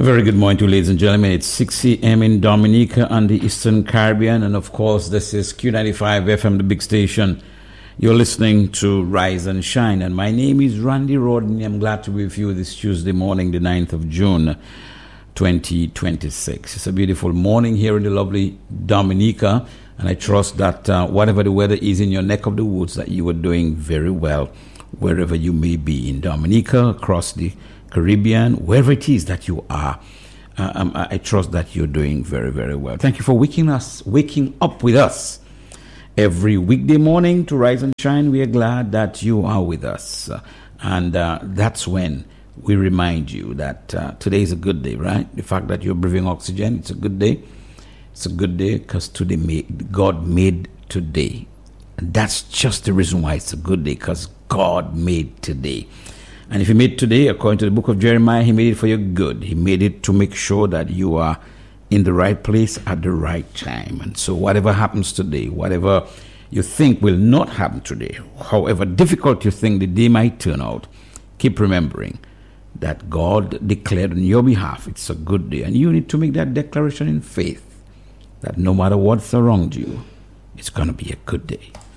A very good morning to you, ladies and gentlemen. It's 6 a.m. in Dominica and the Eastern Caribbean. And of course, this is Q95 FM, the big station. You're listening to Rise and Shine. And my name is Randy Rodney. I'm glad to be with you this Tuesday morning, the 9th of June, 2026. It's a beautiful morning here in the lovely Dominica. And I trust that whatever the weather is in your neck of the woods, that you are doing very well wherever you may be in Dominica, across the Caribbean, wherever it is that you are. I trust that you're doing very, very well. Thank you for waking up with us every weekday morning to Rise and Shine. We are glad that you are with us. And that's when we remind you that today is a good day, right? The fact that you're breathing oxygen, it's a good day. It's a good day because God made today. And that's just the reason why it's a good day, because God made today. And if he made today, according to the book of Jeremiah, he made it for your good. He made it to make sure that you are in the right place at the right time. And so whatever happens today, whatever you think will not happen today, however difficult you think the day might turn out, keep remembering that God declared on your behalf it's a good day. And you need to make that declaration in faith that no matter what's around you, it's going to be a good day.